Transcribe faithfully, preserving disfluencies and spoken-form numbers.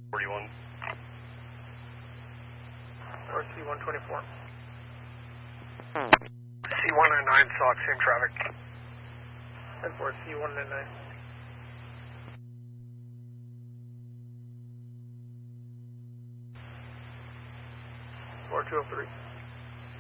forty-one. Or C one twenty-four. C one ninety-nine, saw same traffic. ten four, C one ninety-nine. four two oh three.